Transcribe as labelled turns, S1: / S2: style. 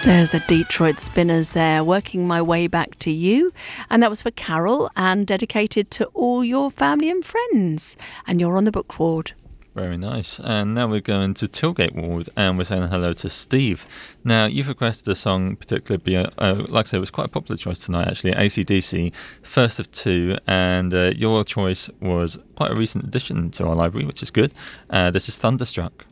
S1: There's a Detroit Spinners there, Working My Way Back to You. And that was for Carol and dedicated to all your family and friends. And you're on the book ward.
S2: Very nice. And now we're going to Tilgate Ward and we're saying hello to Steve. Now, you've requested a song particularly, like I said, it was quite a popular choice tonight actually, AC/DC, First of Two, and your choice was quite a recent addition to our library, which is good. This is Thunderstruck.